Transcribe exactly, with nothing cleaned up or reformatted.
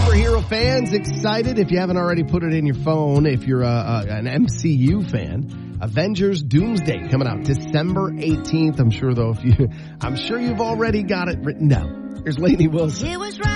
Superhero fans, excited if you haven't already put it in your phone. If you're a, a, an M C U fan, Avengers Doomsday coming out December eighteenth. I'm sure though, if you, I'm sure you've already got it written down. Here's Lainey Wilson. It was right.